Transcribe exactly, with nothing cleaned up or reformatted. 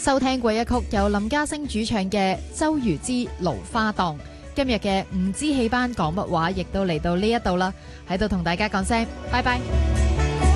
收聽過一曲由林家聲主唱嘅《周瑜之蘆花檔》。今日嘅唔知戲班講乜話，亦都嚟到呢一度啦，喺度同大家講聲拜拜。